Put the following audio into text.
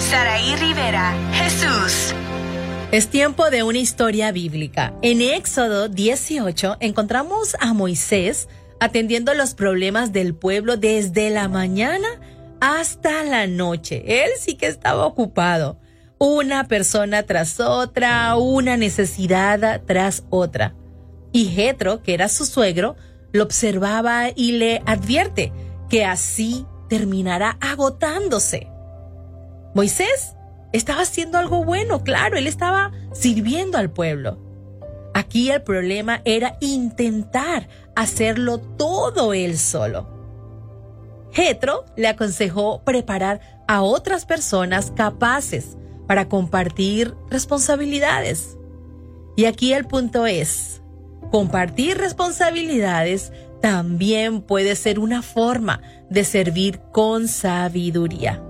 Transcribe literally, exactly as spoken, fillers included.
Saraí Rivera, Jesús. Es tiempo de una historia bíblica. En Éxodo dieciocho encontramos a Moisés atendiendo los problemas del pueblo desde la mañana hasta la noche. Él sí que estaba ocupado. Una persona tras otra, una necesidad tras otra. Y Jetro, que era su suegro, lo observaba y le advierte que así terminará agotándose. Moisés estaba haciendo algo bueno, claro, él estaba sirviendo al pueblo. Aquí el problema era intentar hacerlo todo él solo. Jetro le aconsejó preparar a otras personas capaces para compartir responsabilidades. Y aquí el punto es, compartir responsabilidades también puede ser una forma de servir con sabiduría.